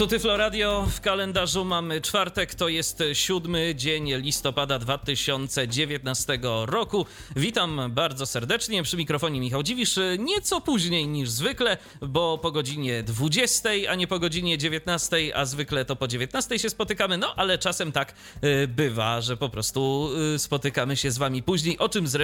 Tu Tyflo Radio, w kalendarzu mamy czwartek, to jest 7 dzień listopada 2019 roku. Witam bardzo serdecznie, przy mikrofonie Michał Dziwisz, nieco później niż zwykle, bo po godzinie 20, a nie po godzinie 19, a zwykle to po 19 się spotykamy, no ale czasem tak bywa, że po prostu spotykamy się z wami później, o czym zresztą